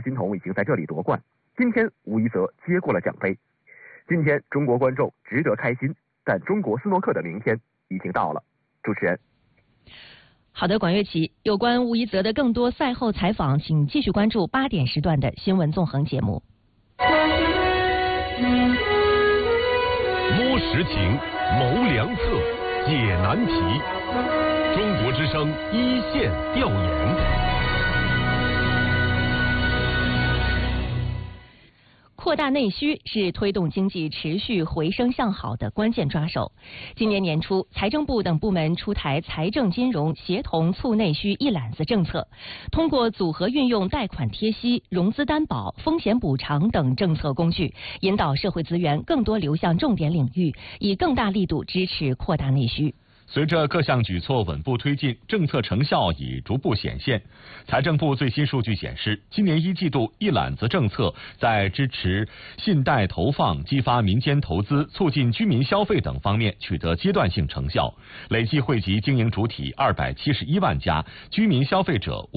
金童已经在这里夺冠，今天吴一泽接过了奖杯。今天中国观众值得开心，但中国斯诺克的明天已经到了。主持人。 好的，管乐琪，有关吴一泽的更多赛后采访，请继续关注8点时段的新闻纵横节目。 摸实情，谋良策，解难题。中国之声一线调研。 扩大内需是推动经济持续回升向好的关键抓手。今年年初，财政部等部门出台财政金融协同促内需一揽子政策，通过组合运用贷款贴息、融资担保、风险补偿等政策工具，引导社会资源更多流向重点领域，以更大力度支持扩大内需。 随着各项举措稳步推进，政策成效已逐步显现。财政部最新数据显示，今年1季度一揽子政策在支持信贷投放、激发民间投资、促进居民消费等方面取得阶段性成效，累计惠及经营主体271万家，居民消费者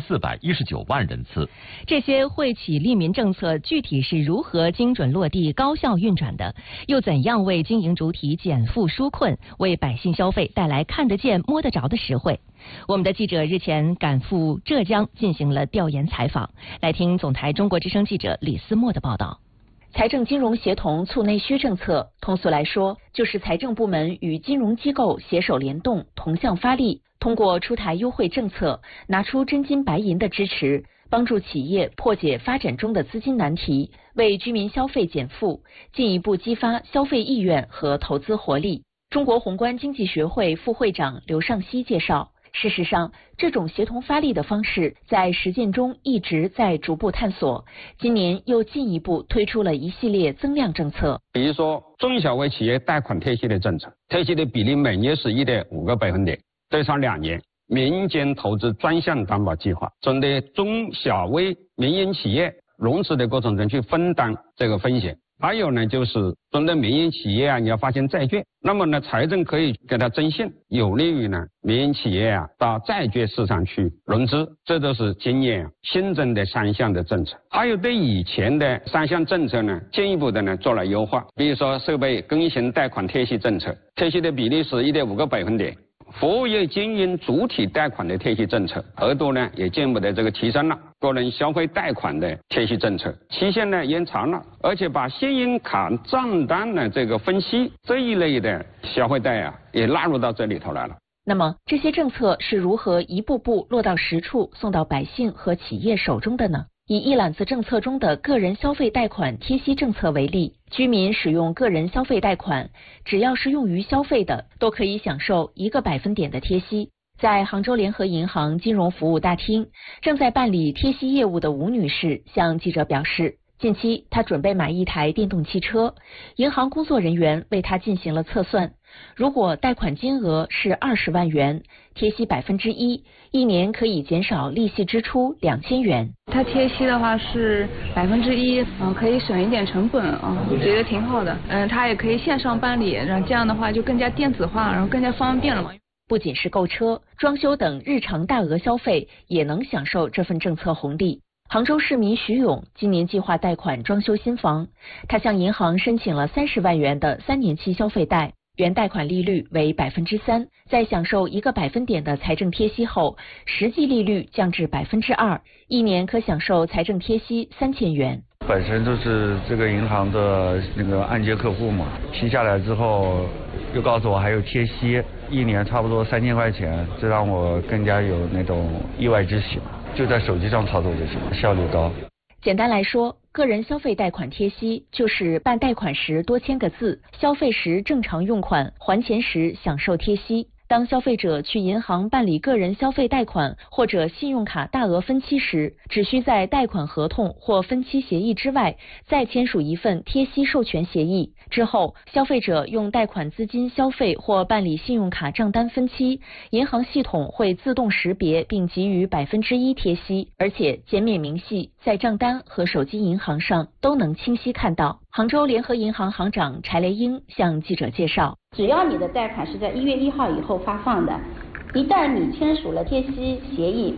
5419万人次。 这些惠企利民政策具体是如何精准落地、高效运转的？又怎样为经营主体减负纾困，为百姓消费带来看得见摸得着的实惠？我们的记者日前赶赴浙江进行了调研采访，来听总台中国之声记者李思墨的报道。财政金融协同促内需政策，通俗来说，就是财政部门与金融机构携手联动，同向发力，通过出台优惠政策，拿出真金白银的支持，帮助企业破解发展中的资金难题，为居民消费减负，进一步激发消费意愿和投资活力。中国宏观经济学会副会长刘尚希介绍，事实上，这种协同发力的方式在实践中一直在逐步探索，今年又进一步推出了一系列增量政策。 比如说，中小微企业贷款贴息的政策，贴息的比例每年是1.5个百分点，最长2年。民间投资专项担保计划，针对中小微民营企业融资的过程中去分担这个风险。还有呢，就是针对民营企业你要发行债券，那么呢，财政可以给它征信，有利于呢民营企业到债券市场去融资，这都是今年新增的3项的政策。还有对以前的3项政策呢，进一步的呢做了优化，比如说设备更新贷款贴息政策，贴息的比例是1.5个百分点。服务业经营主体贷款的贴息政策额度呢也进一步的提升了，个人消费贷款的贴息政策期限呢延长了，而且把信用卡账单的分析这一类的消费贷也纳入到这里头来了。 那么这些政策是如何一步步落到实处，送到百姓和企业手中的呢？以一揽子政策中的个人消费贷款贴息政策为例，居民使用个人消费贷款，只要是用于消费的，都可以享受1个百分点的贴息。在杭州联合银行金融服务大厅，正在办理贴息业务的吴女士向记者表示，近期她准备买一台电动汽车，银行工作人员为她进行了测算，如果贷款金额是20万元，贴息1%，一年可以减少利息支出2000元。 它贴息的话是1%，可以省一点成本我觉得挺好的。它也可以线上办理，然后这样的话就更加电子化，然后更加方便了嘛。 不仅是购车、装修等日常大额消费，也能享受这份政策红利。杭州市民徐勇今年计划贷款装修新房，他向银行申请了30万元的3年期消费贷，原贷款利率为3%，在享受1个百分点的财政贴息后，实际利率降至2%，一年可享受财政贴息3000元。 本身就是这个银行的按揭客户嘛，批下来之后又告诉我还有贴息，一年差不多3000块钱，这让我更加有那种意外之喜，就在手机上操作就行，效率高。 简单来说，个人消费贷款贴息就是办贷款时多签个字，消费时正常用款，还钱时享受贴息。当消费者去银行办理个人消费贷款或者信用卡大额分期时，只需在贷款合同或分期协议之外再签署一份贴息授权协议。之后，消费者用贷款资金消费或办理信用卡账单分期，银行系统会自动识别并给予1%贴息，而且减免明细，在账单和手机银行上都能清晰看到。杭州联合银行行长柴雷英向记者介绍， 只要你的贷款是在1月1号以后发放的，一旦你签署了贴息协议，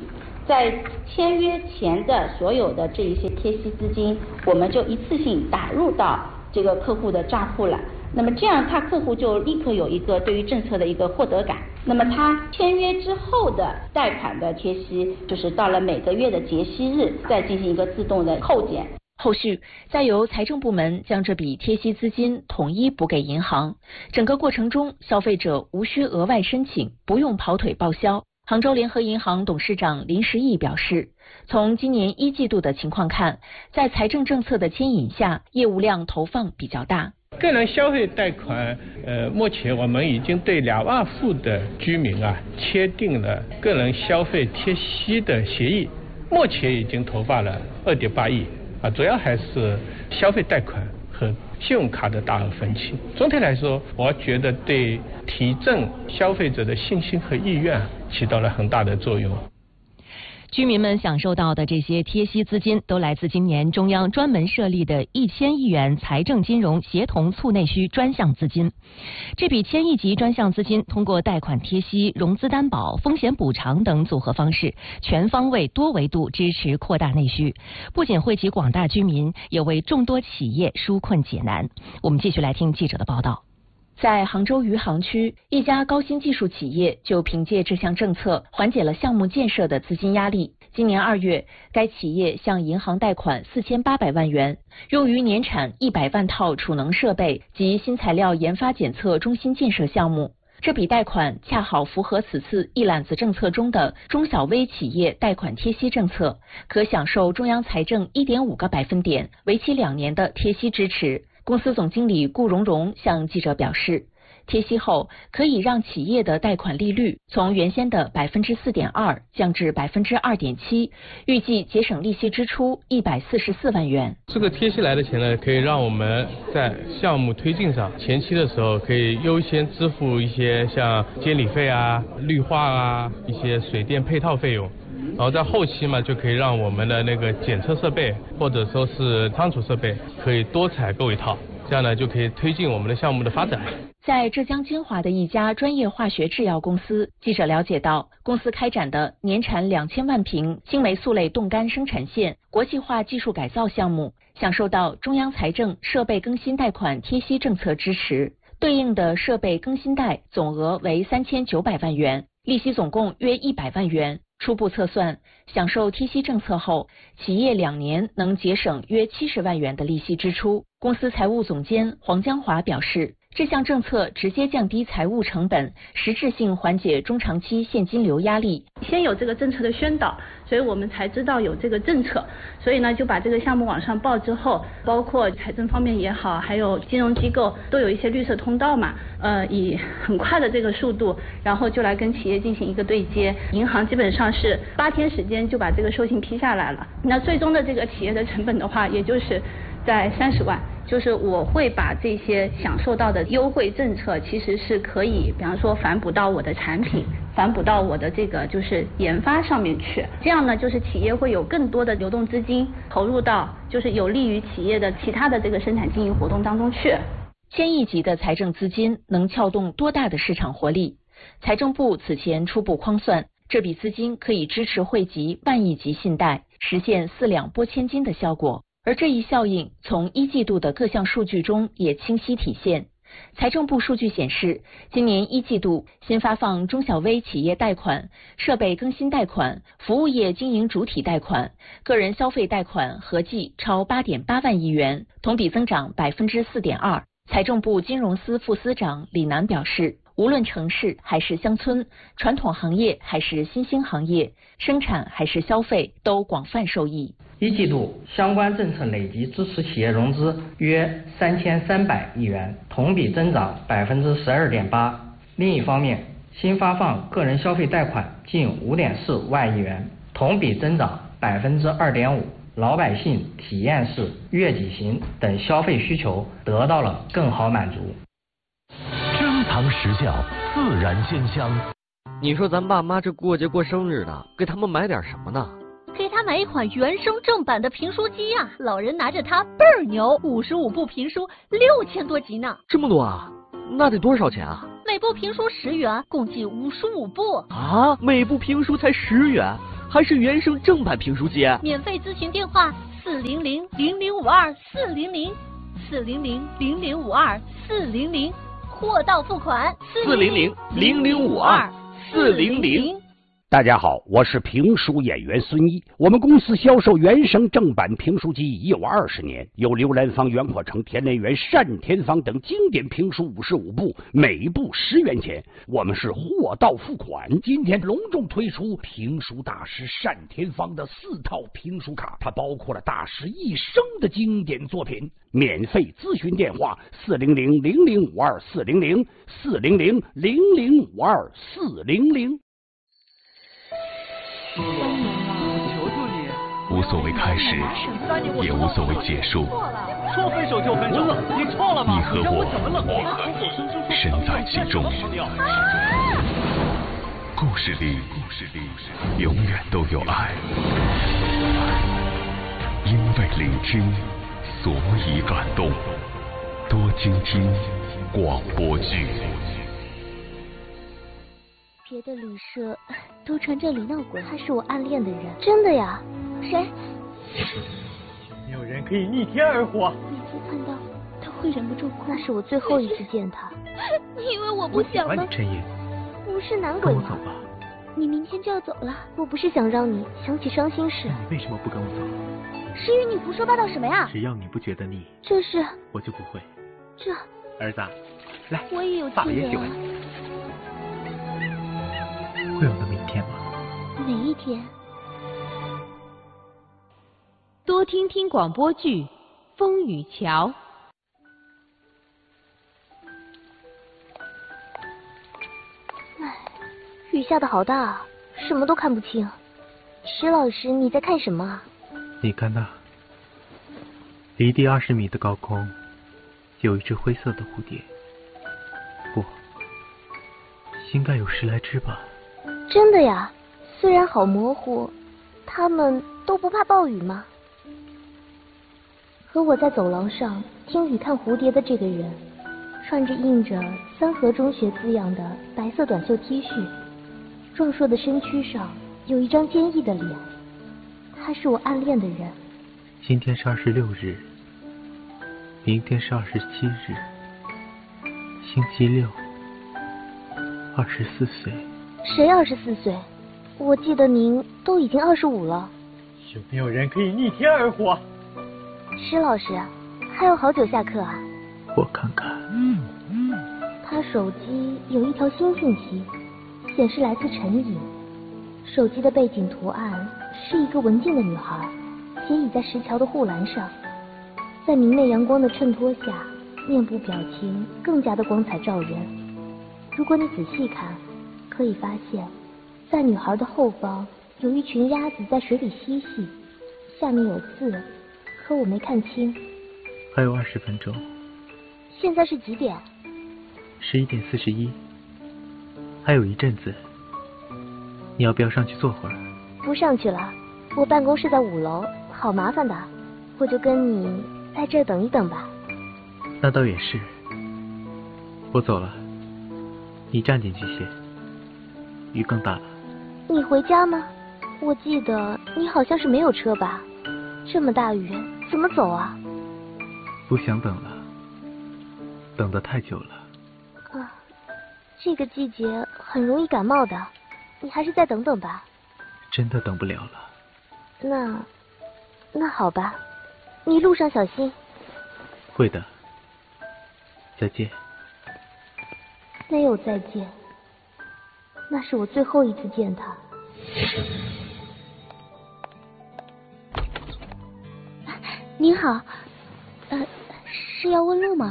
在签约前的所有的这一些贴息资金，我们就一次性打入到这个客户的账户了。那么这样，他客户就立刻有一个对于政策的一个获得感。那么他签约之后的贷款的贴息，就是到了每个月的结息日，再进行一个自动的扣减。 后续再由财政部门将这笔贴息资金统一补给银行，整个过程中消费者无需额外申请，不用跑腿报销。杭州联合银行董事长林时义表示，从今年1季度的情况看，在财政政策的牵引下，业务量投放比较大。 个人消费贷款，目前我们已经对2万户的居民签订了个人消费贴息的协议，目前已经投放了2.8亿主要还是消费贷款和信用卡的大额分期。总体来说，我觉得对提振消费者的信心和意愿起到了很大的作用。 居民们享受到的这些贴息资金都来自今年中央专门设立的1000亿元财政金融协同促内需专项资金。这笔1000亿级专项资金通过贷款贴息、融资担保、风险补偿等组合方式，全方位多维度支持扩大内需，不仅惠及广大居民，也为众多企业纾困解难。我们继续来听记者的报道。在杭州余杭区，一家高新技术企业就凭借这项政策缓解了项目建设的资金压力。今年2月，该企业向银行贷款4800万元，用于年产100万套储能设备及新材料研发检测中心建设项目。这笔贷款恰好符合此次一揽子政策中的中小微企业贷款贴息政策，可享受中央财政1.5个百分点，为期2年的贴息支持。公司总经理顾荣荣向记者表示，贴息后可以让企业的贷款利率从原先的4.2%降至2.7%，预计节省利息支出144万元。 这个贴息来的钱呢，可以让我们在项目推进上前期的时候可以优先支付一些像监理费绿化一些水电配套费用。然后在后期嘛，就可以让我们的那个检测设备或者说是仓储设备可以多采购一套，这样呢就可以推进我们的项目的发展。 在浙江金华的一家专业化学制药公司，记者了解到，公司开展的年产2000万瓶青霉素类冻干生产线国际化技术改造项目，享受到中央财政设备更新贷款贴息政策支持，对应的设备更新贷总额为3900万元，利息总共约100万元。初步测算，享受贴息政策后，企业2年能节省约70万元的利息支出。公司财务总监黄江华表示，这项政策直接降低财务成本，实质性缓解中长期现金流压力。 先有这个政策的宣导，所以我们才知道有这个政策，所以呢就把这个项目往上报之后，包括财政方面也好，还有金融机构都有一些绿色通道嘛，以很快的这个速度，然后就来跟企业进行一个对接。银行基本上是8天时间就把这个授信批下来了，那最终的这个企业的成本的话，也就是在30万。就是我会把这些享受到的优惠政策，其实是可以，比方说反哺到我的产品，反哺到我的这个就是研发上面去。这样呢，就是企业会有更多的流动资金投入到就是有利于企业的其他的这个生产经营活动当中去。 1000亿级的财政资金能撬动多大的市场活力？财政部此前初步匡算，这笔资金可以支持惠及万亿级信贷，实现4两拨千斤的效果。而这一效应从1季度的各项数据中也清晰体现。财政部数据显示，今年1季度新发放中小微企业贷款、设备更新贷款、服务业经营主体贷款、个人消费贷款合计超8.8万亿元，同比增长4.2%。财政部金融司副司长李楠表示，无论城市还是乡村，传统行业还是新兴行业，生产还是消费，都广泛受益。 1季度相关政策累计支持企业融资约3300亿元，同比增长12.8%。另一方面，新发放个人消费贷款近5.4万亿元，同比增长2.5%。老百姓体验式、悦己型等消费需求得到了更好满足。 珍藏实教，自然鲜香。 你说咱爸妈这过节过生日的，给他们买点什么呢？ 给他买一款原声正版的评书机呀，老人拿着它倍儿牛，55部评书6000多集呢。 这么多啊？那得多少钱啊？ 每部评书10元，共计55部。 啊，每部评书才10元， 还是原声正版评书机？ 免费咨询电话400-0052-400，400-0052-400，货到付款 400-0052-400。 大家好，我是评书演员孙一。我们公司销售原声正版评书机已有20年，有刘兰芳、袁阔成、田连元、单田芳等经典评书55部，每部10元钱。我们是货到付款。今天隆重推出评书大师单田芳的4套评书卡，它包括了大师一生的经典作品。免费咨询电话400-0052-400，400-0052-400。 无所谓开始，也无所谓结束。 说分手就分手，你错了吗？ 你和我身在其中。故事里永远都有爱。因为聆听，所以感动。多倾听广播剧。 别的旅社都传这里闹鬼，他是我暗恋的人。真的呀？谁？ 没有人可以逆天而活。 每次看到他会忍不住哭，那是我最后一次见他。你以为我不想吗？ 我喜欢你，陈烨。 不是男鬼吗？ 跟我走吧。 你明天就要走了，我不是想让你想起伤心事。 你为什么不跟我走？ 诗雨，你胡说八道什么呀？ 只要你不觉得腻， 这是我就不会。 这儿子，来， 我也有爸爸也喜欢你。会有那么一天吗？ 哪一天？ 多听听广播剧《风雨桥》。 唉，雨下的好大，什么都看不清。石老师，你在看什么啊？ 你看那，离地20米的高空，有一只灰色的蝴蝶。不，应该有10来只吧。 真的呀？虽然好模糊，他们都不怕暴雨吗？和我在走廊上听雨看蝴蝶的这个人，穿着印着三河中学字样的白色短袖 T 恤，壮硕的身躯上有一张坚毅的脸，他是我暗恋的人。 今天是26日，明天是27日，星期六，24岁。 谁24岁？我记得您都已经25了。 有没有人可以逆天而活？ 施老师，还有好久下课啊？ 我看看。 他手机有一条新信息，显示来自陈颖。手机的背景图案是一个文静的女孩，斜倚在石桥的护栏上，在明媚阳光的衬托下，面部表情更加的光彩照人。如果你仔细看，可以发现，在女孩的后方有一群鸭子在水里嬉戏，下面有字，可我没看清。 还有20分钟。 现在是几点 ？11点41。还有一阵子，你要不要上去坐会儿？ 不上去了，我办公室在5楼，好麻烦的，我就跟你在这儿等一等吧。 那倒也是。我走了，你站进去些。雨更大了。 你回家吗？我记得你好像是没有车吧？这么大雨，怎么走啊？ 不想等了，等得太久了。 啊，这个季节很容易感冒的，你还是再等等吧。 真的等不了了。 那好吧，你路上小心。 会的。再见。 没有再见。那是我最后一次见他。您好，是要问路吗？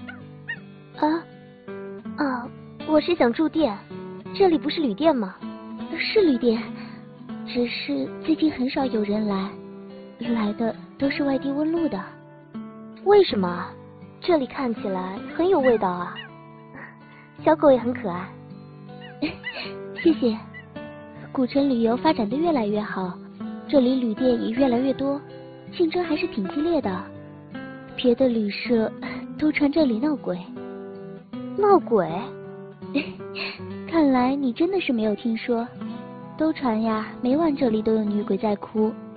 我是想住店，这里不是旅店吗？是旅店，只是最近很少有人来的都是外地问路的。为什么啊？这里看起来很有味道啊，小狗也很可爱。谢谢。古城旅游发展的越来越好，这里旅店也越来越多，竞争还是挺激烈的。别的旅社都传这里闹鬼。闹鬼？看来你真的是没有听说。 都传呀，每晚这里都有女鬼在哭，